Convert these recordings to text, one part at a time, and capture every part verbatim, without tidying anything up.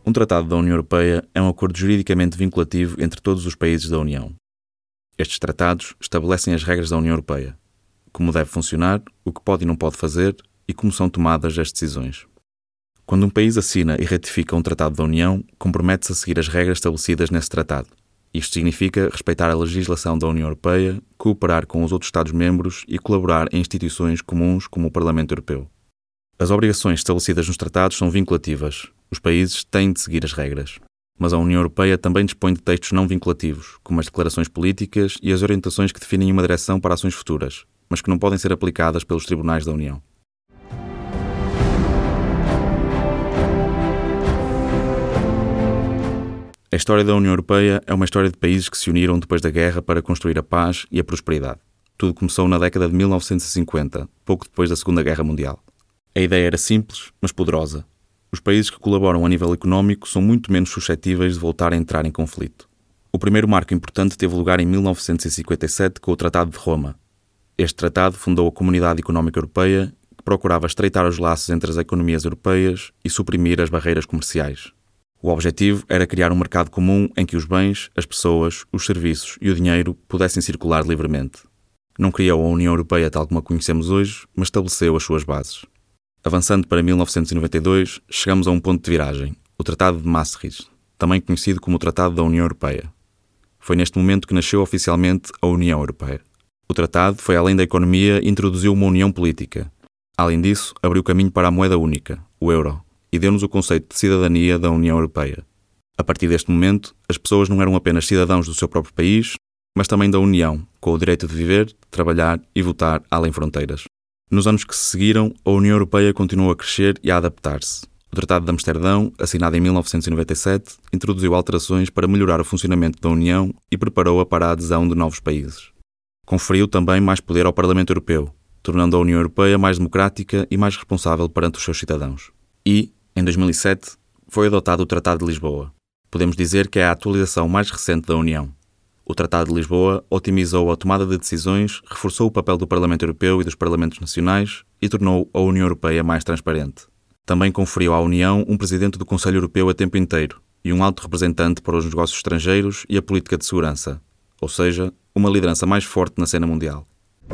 Um tratado da União Europeia é um acordo juridicamente vinculativo entre todos os países da União. Estes tratados estabelecem as regras da União Europeia, como deve funcionar, o que pode e não pode fazer e como são tomadas as decisões. Quando um país assina e ratifica um tratado da União, compromete-se a seguir as regras estabelecidas nesse tratado. Isto significa respeitar a legislação da União Europeia, cooperar com os outros Estados-membros e colaborar em instituições comuns como o Parlamento Europeu. As obrigações estabelecidas nos tratados são vinculativas. Os países têm de seguir as regras. Mas a União Europeia também dispõe de textos não vinculativos, como as declarações políticas e as orientações que definem uma direção para ações futuras, mas que não podem ser aplicadas pelos tribunais da União. A história da União Europeia é uma história de países que se uniram depois da guerra para construir a paz e a prosperidade. Tudo começou na década de mil novecentos e cinquenta, pouco depois da Segunda Guerra Mundial. A ideia era simples, mas poderosa. Os países que colaboram a nível económico são muito menos suscetíveis de voltar a entrar em conflito. O primeiro marco importante teve lugar em mil novecentos e cinquenta e sete com o Tratado de Roma. Este tratado fundou a Comunidade Económica Europeia, que procurava estreitar os laços entre as economias europeias e suprimir as barreiras comerciais. O objetivo era criar um mercado comum em que os bens, as pessoas, os serviços e o dinheiro pudessem circular livremente. Não criou a União Europeia tal como a conhecemos hoje, mas estabeleceu as suas bases. Avançando para mil novecentos e noventa e dois, chegamos a um ponto de viragem, o Tratado de Maastricht, também conhecido como o Tratado da União Europeia. Foi neste momento que nasceu oficialmente a União Europeia. O tratado foi além da economia e introduziu uma união política. Além disso, abriu caminho para a moeda única, o euro, e deu-nos o conceito de cidadania da União Europeia. A partir deste momento, as pessoas não eram apenas cidadãos do seu próprio país, mas também da União, com o direito de viver, trabalhar e votar além fronteiras. Nos anos que se seguiram, a União Europeia continuou a crescer e a adaptar-se. O Tratado de Amsterdão, assinado em mil novecentos e noventa e sete, introduziu alterações para melhorar o funcionamento da União e preparou-a para a adesão de novos países. Conferiu também mais poder ao Parlamento Europeu, tornando a União Europeia mais democrática e mais responsável perante os seus cidadãos. E, em dois mil e sete, foi adotado o Tratado de Lisboa. Podemos dizer que é a atualização mais recente da União. O Tratado de Lisboa otimizou a tomada de decisões, reforçou o papel do Parlamento Europeu e dos Parlamentos Nacionais e tornou a União Europeia mais transparente. Também conferiu à União um presidente do Conselho Europeu a tempo inteiro e um alto representante para os negócios estrangeiros e a política de segurança, ou seja, uma liderança mais forte na cena mundial.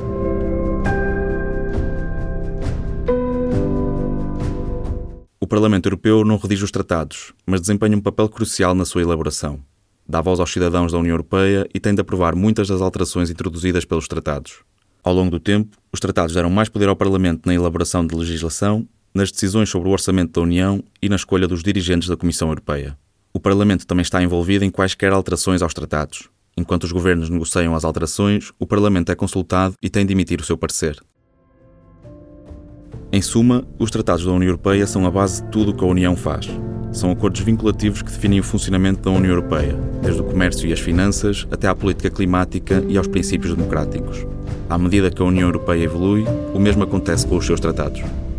O Parlamento Europeu não redige os tratados, mas desempenha um papel crucial na sua elaboração. Dá voz aos cidadãos da União Europeia e tem de aprovar muitas das alterações introduzidas pelos tratados. Ao longo do tempo, os tratados deram mais poder ao Parlamento na elaboração de legislação, nas decisões sobre o orçamento da União e na escolha dos dirigentes da Comissão Europeia. O Parlamento também está envolvido em quaisquer alterações aos tratados. Enquanto os governos negociam as alterações, o Parlamento é consultado e tem de emitir o seu parecer. Em suma, os tratados da União Europeia são a base de tudo o que a União faz. São acordos vinculativos que definem o funcionamento da União Europeia, desde o comércio e as finanças até à política climática e aos princípios democráticos. À medida que a União Europeia evolui, o mesmo acontece com os seus tratados.